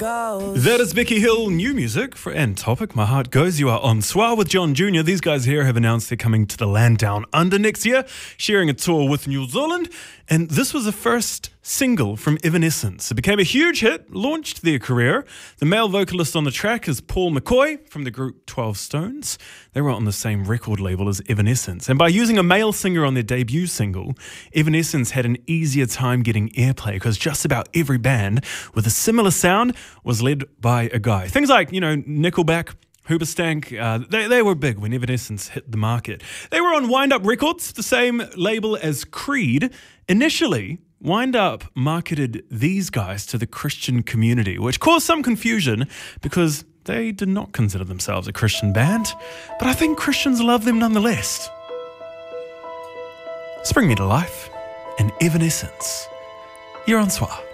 goes. That is Becky Hill, new music for and topic. My Heart Goes. You are on Soir with John Jr. These guys here have announced they're coming to the land down under next year, sharing a tour with New Zealand. And this was the first single from Evanescence. It became a huge hit, launched their career. The male vocalist on the track is Paul McCoy from the group 12 Stones. They were on the same record label as Evanescence. And by using a male singer on their debut single, Evanescence had an easier time getting airplay because just about every band with a similar sound was led by a guy. Things like, Nickelback, Hoobastank, they were big when Evanescence hit the market. They were on Wind Up Records, the same label as Creed. Initially, Wind Up marketed these guys to the Christian community, which caused some confusion because they did not consider themselves a Christian band, but I think Christians love them nonetheless. Spring Me to Life and Evanescence. You're on Soir.